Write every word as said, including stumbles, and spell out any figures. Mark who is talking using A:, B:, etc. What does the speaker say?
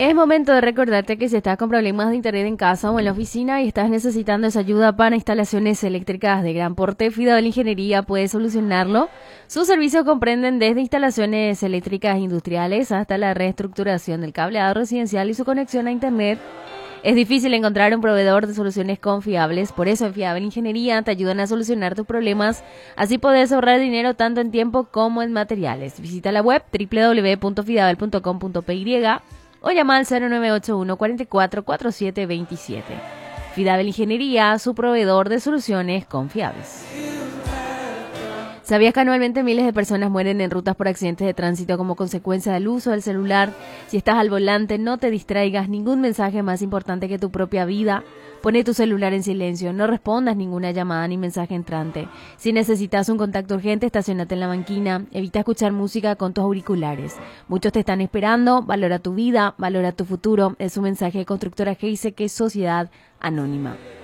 A: Es momento de recordarte que si estás con problemas de internet en casa o en la oficina y estás necesitando esa ayuda para instalaciones eléctricas de gran porte, Fidabel Ingeniería puede solucionarlo. Sus servicios comprenden desde instalaciones eléctricas industriales hasta la reestructuración del cableado residencial y su conexión a internet. Es difícil encontrar un proveedor de soluciones confiables, por eso en Fidabel Ingeniería te ayudan a solucionar tus problemas, así podés ahorrar dinero tanto en tiempo como en materiales. Visita la web doble u doble u doble u punto fidabel punto com punto p y o llama al cero nueve ocho uno, cuatro cuatro, cuatro siete dos siete. Fidabel Ingeniería, su proveedor de soluciones confiables. ¿Sabías que anualmente miles de personas mueren en rutas por accidentes de tránsito como consecuencia del uso del celular? Si estás al volante, no te distraigas, ningún mensaje es más importante que tu propia vida. Pone tu celular en silencio, no respondas ninguna llamada ni mensaje entrante. Si necesitas un contacto urgente, estacionate en la banquina, evita escuchar música con tus auriculares. Muchos te están esperando, valora tu vida, valora tu futuro. Es un mensaje de Constructora Geise, que es Sociedad Anónima.